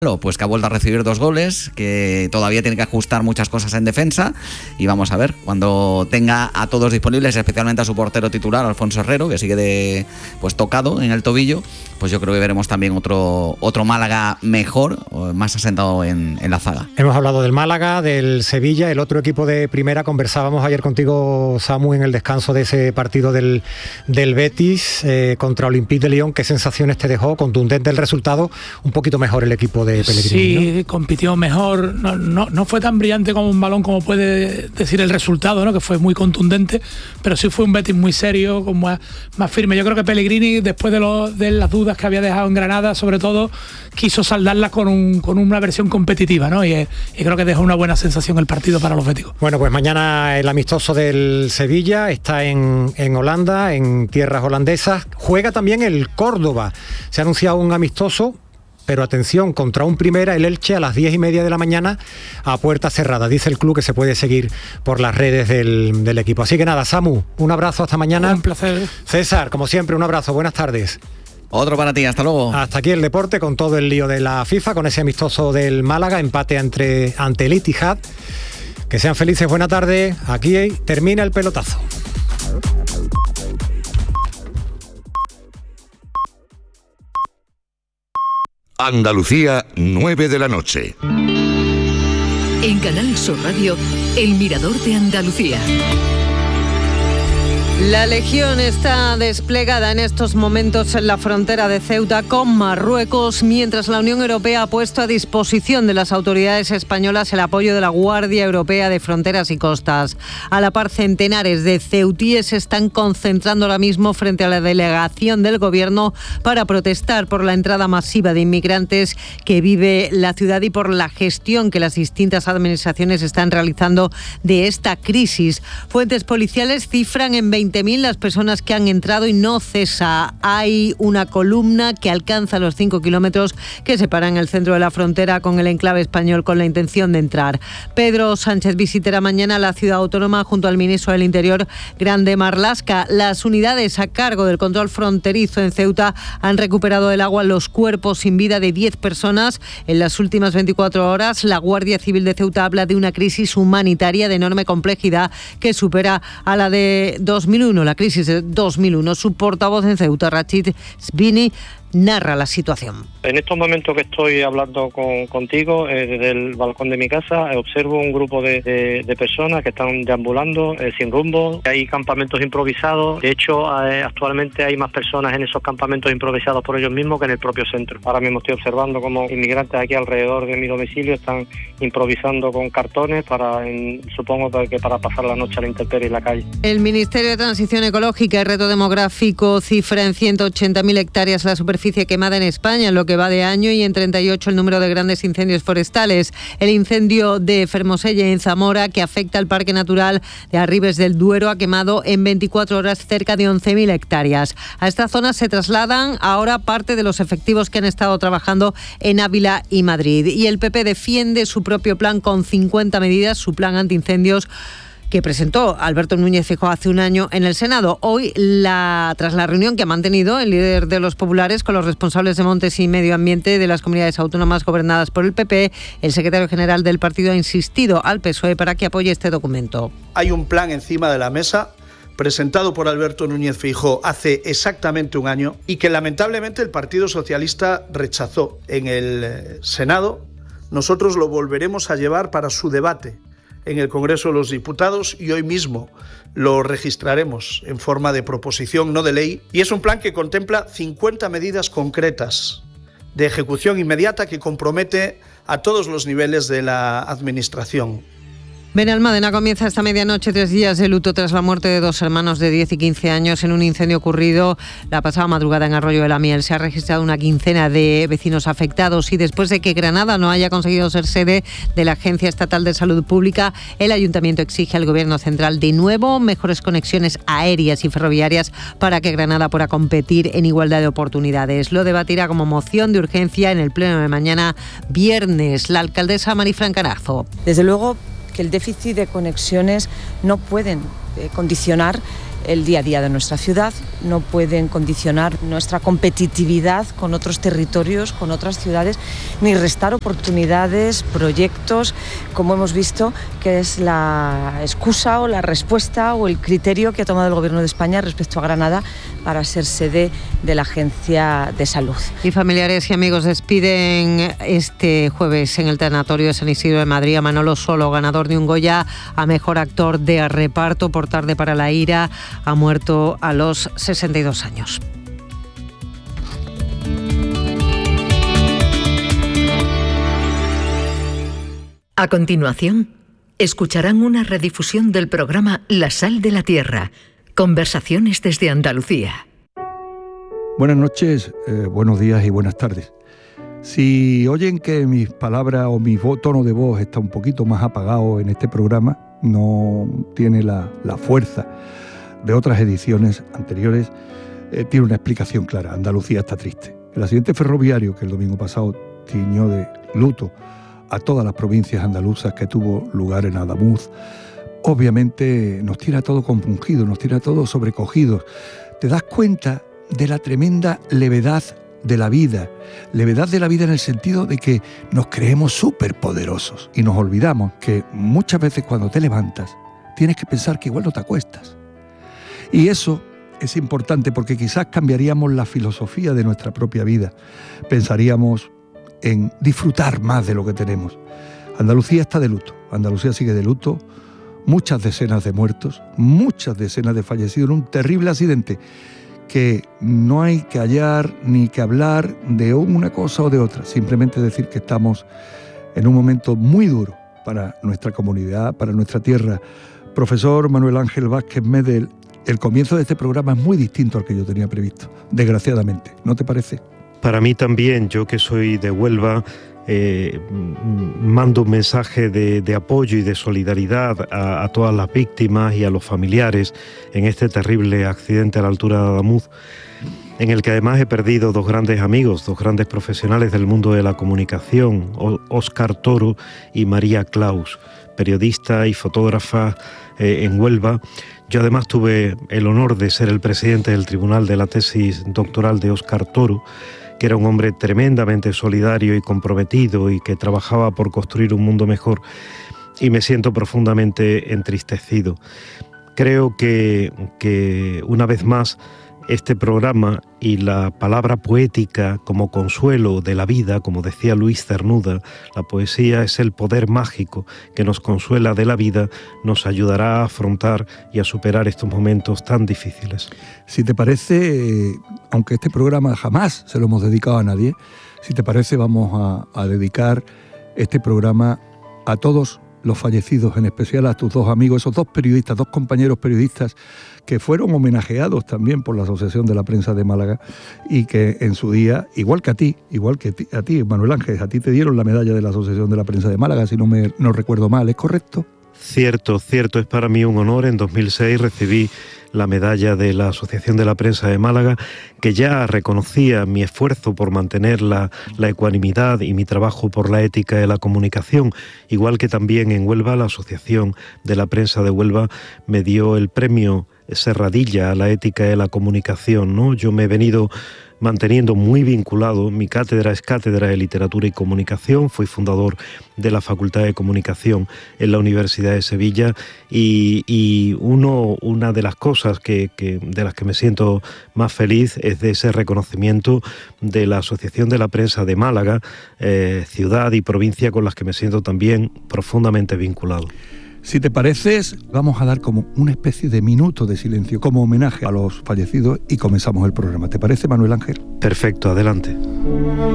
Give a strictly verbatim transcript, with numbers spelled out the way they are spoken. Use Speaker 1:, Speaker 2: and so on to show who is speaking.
Speaker 1: Pues que ha vuelto a recibir dos goles, que todavía tiene que ajustar muchas cosas en defensa, y vamos a ver, cuando tenga a todos disponibles, especialmente a su portero titular, Alfonso Herrero, que sigue de, pues tocado en el tobillo, pues yo creo que veremos también otro, otro Málaga mejor, más asentado en, en la zaga.
Speaker 2: Hemos hablado del Málaga, del Sevilla, el otro equipo de primera. Conversábamos ayer contigo, Samu, en el descanso de ese partido del, del Betis eh, contra Olympique de Lyon. ¿Qué sensaciones te dejó? Contundente el resultado, un poquito mejor el equipo de Pellegrini.
Speaker 3: Sí,
Speaker 2: ¿no?
Speaker 3: Compitió mejor, no, no, no fue tan brillante como un balón como puede decir el resultado, ¿no? Que fue muy contundente, pero sí fue un Betis muy serio, con más, más firme. Yo creo que Pellegrini, después de, lo, de las dudas que había dejado en Granada, sobre todo, quiso saldarlas con, un, con una versión competitiva, ¿no? Y, y creo que dejó una buena sensación el partido para los béticos.
Speaker 2: Bueno, pues mañana el amistoso del Sevilla está en, en Holanda, en tierras holandesas. Juega también el Córdoba. Se ha anunciado un amistoso, pero atención, contra un Primera, el Elche, a las diez y media de la mañana, a puerta cerrada. Dice el club que se puede seguir por las redes del, del equipo. Así que nada, Samu, un abrazo, hasta mañana.
Speaker 3: Un placer.
Speaker 2: César, como siempre, un abrazo, buenas tardes.
Speaker 1: Otro para ti, hasta luego.
Speaker 2: Hasta aquí el deporte, con todo el lío de la FIFA, con ese amistoso del Málaga, empate entre, ante el Etihad. Que sean felices, buena tarde. Aquí termina el pelotazo.
Speaker 4: Andalucía, nueve de la noche.
Speaker 5: En Canal Sur Radio, El Mirador de Andalucía.
Speaker 6: La Legión está desplegada en estos momentos en la frontera de Ceuta con Marruecos, mientras la Unión Europea ha puesto a disposición de las autoridades españolas el apoyo de la Guardia Europea de Fronteras y Costas. A la par, centenares de ceutíes se están concentrando ahora mismo frente a la delegación del Gobierno para protestar por la entrada masiva de inmigrantes que vive la ciudad y por la gestión que las distintas administraciones están realizando de esta crisis. Fuentes policiales cifran en veinte mil las personas que han entrado y no cesa. Hay una columna que alcanza los cinco kilómetros que separan el centro de la frontera con el enclave español con la intención de entrar. Pedro Sánchez visitará mañana la ciudad autónoma junto al ministro del Interior, Grande Marlaska. Las unidades a cargo del control fronterizo en Ceuta han recuperado del agua los cuerpos sin vida de diez personas. En las últimas veinticuatro horas, la Guardia Civil de Ceuta habla de una crisis humanitaria de enorme complejidad que supera a la de dos mil uno, la crisis de dos mil uno. Su portavoz en Ceuta, Rachid Sbini, narra la situación.
Speaker 7: En estos momentos que estoy hablando con, contigo, eh, desde el balcón de mi casa, eh, observo un grupo de, de, de personas que están deambulando eh, sin rumbo. Hay campamentos improvisados. De hecho, eh, actualmente hay más personas en esos campamentos improvisados por ellos mismos que en el propio centro. Ahora mismo estoy observando cómo inmigrantes aquí alrededor de mi domicilio están improvisando con cartones para, en, supongo que para pasar la noche a la intemperie en la calle.
Speaker 6: El Ministerio de Transición Ecológica y Reto Demográfico cifra en ciento ochenta mil hectáreas la superficie quemada en España en lo que va de año y en treinta y ocho el número de grandes incendios forestales. El incendio de Fermoselle en Zamora, que afecta al Parque Natural de Arribes del Duero, ha quemado en veinticuatro horas cerca de once mil hectáreas. A esta zona se trasladan ahora parte de los efectivos que han estado trabajando en Ávila y Madrid. Y el P P defiende su propio plan con cincuenta medidas, su plan antiincendios, que presentó Alberto Núñez Feijóo hace un año en el Senado. Hoy, la, tras la reunión que ha mantenido el líder de los populares con los responsables de Montes y Medio Ambiente de las comunidades autónomas gobernadas por el P P, el secretario general del partido ha insistido al P S O E para que apoye este documento.
Speaker 8: Hay un plan encima de la mesa presentado por Alberto Núñez Feijóo hace exactamente un año y que lamentablemente el Partido Socialista rechazó en el Senado. Nosotros lo volveremos a llevar para su debate en el Congreso de los Diputados y hoy mismo lo registraremos en forma de proposición, no de ley. Y es un plan que contempla cincuenta medidas concretas de ejecución inmediata que compromete a todos los niveles de la Administración.
Speaker 6: Benalmádena comienza esta medianoche tres días de luto tras la muerte de dos hermanos de diez y quince años en un incendio ocurrido la pasada madrugada en Arroyo de la Miel. Se ha registrado una quincena de vecinos afectados y después de que Granada no haya conseguido ser sede de la Agencia Estatal de Salud Pública, el Ayuntamiento exige al Gobierno Central de nuevo mejores conexiones aéreas y ferroviarias para que Granada pueda competir en igualdad de oportunidades. Lo debatirá como moción de urgencia en el pleno de mañana viernes la alcaldesa Marifran Carazo.
Speaker 9: Desde luego que el déficit de conexiones no pueden eh, condicionar el día a día de nuestra ciudad, no pueden condicionar nuestra competitividad con otros territorios, con otras ciudades, ni restar oportunidades, proyectos, como hemos visto que es la excusa o la respuesta o el criterio que ha tomado el Gobierno de España respecto a Granada para ser sede de la Agencia de Salud.
Speaker 6: Y familiares y amigos despiden este jueves en el Tanatorio de San Isidro de Madrid a Manolo Solo, ganador de un Goya a Mejor Actor de Reparto por Tarde para la Ira. Ha muerto a los sesenta y dos años.
Speaker 5: A continuación, escucharán una redifusión del programa La Sal de la Tierra, conversaciones desde Andalucía.
Speaker 10: Buenas noches, eh, buenos días y buenas tardes. Si oyen que mis palabras o mi tono de voz está un poquito más apagado en este programa, no tiene la, la fuerza de otras ediciones anteriores, eh, tiene una explicación clara. Andalucía está triste. El accidente ferroviario que el domingo pasado tiñó de luto a todas las provincias andaluzas que tuvo lugar en Adamuz, obviamente nos tiene a todos compungidos, nos tiene a todos sobrecogidos. Te das cuenta de la tremenda levedad de la vida, levedad de la vida en el sentido de que nos creemos superpoderosos y nos olvidamos que muchas veces cuando te levantas tienes que pensar que igual no te acuestas. Y eso es importante porque quizás cambiaríamos la filosofía de nuestra propia vida, pensaríamos en disfrutar más de lo que tenemos. Andalucía está de luto, Andalucía sigue de luto, muchas decenas de muertos, muchas decenas de fallecidos en un terrible accidente que no hay que hallar ni que hablar de una cosa o de otra, simplemente decir que estamos en un momento muy duro para nuestra comunidad, para nuestra tierra. Profesor Manuel Ángel Vázquez Medel, el comienzo de este programa es muy distinto al que yo tenía previsto, desgraciadamente, ¿no te parece?
Speaker 11: Para mí también, yo que soy de Huelva, eh, mando un mensaje de, de apoyo y de solidaridad a, a todas las víctimas y a los familiares en este terrible accidente a la altura de Adamuz, en el que además he perdido dos grandes amigos, dos grandes profesionales del mundo de la comunicación, Óscar Toro y María Claus, periodista y fotógrafa eh, en Huelva. Yo además tuve el honor de ser el presidente del tribunal de la tesis doctoral de Óscar Toro, que era un hombre tremendamente solidario y comprometido y que trabajaba por construir un mundo mejor, y me siento profundamente entristecido. Creo que, que una vez más este programa y la palabra poética como consuelo de la vida, como decía Luis Cernuda, la poesía es el poder mágico que nos consuela de la vida, nos ayudará a afrontar y a superar estos momentos tan difíciles.
Speaker 10: Si te parece, aunque este programa jamás se lo hemos dedicado a nadie, si te parece vamos a, a dedicar este programa a todos los fallecidos, en especial a tus dos amigos, esos dos periodistas, dos compañeros periodistas que fueron homenajeados también por la Asociación de la Prensa de Málaga y que en su día, igual que a ti, igual que a ti, Manuel Ángel, a ti te dieron la medalla de la Asociación de la Prensa de Málaga, si no me no recuerdo mal, ¿es correcto?
Speaker 11: Cierto, cierto, es para mí un honor. En dos mil seis recibí la medalla de la Asociación de la Prensa de Málaga, que ya reconocía mi esfuerzo por mantener la, la ecuanimidad y mi trabajo por la ética de la comunicación, igual que también en Huelva la Asociación de la Prensa de Huelva me dio el premio Serradilla a la ética de la comunicación, ¿no? Yo me he venido manteniendo muy vinculado, mi cátedra es Cátedra de Literatura y Comunicación, fui fundador de la Facultad de Comunicación en la Universidad de Sevilla y, y uno, una de las cosas que, que, de las que me siento más feliz es de ese reconocimiento de la Asociación de la Prensa de Málaga, eh, ciudad y provincia con las que me siento también profundamente vinculado.
Speaker 10: Si te pareces, vamos a dar como una especie de minuto de silencio, como homenaje a los fallecidos y comenzamos el programa. ¿Te parece, Manuel Ángel?
Speaker 11: Perfecto, adelante.